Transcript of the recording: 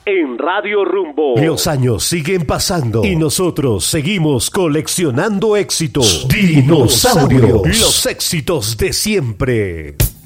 en Radio Rumbo. Los años siguen pasando y nosotros seguimos coleccionando éxitos. Dinosaurios. Los éxitos de siempre.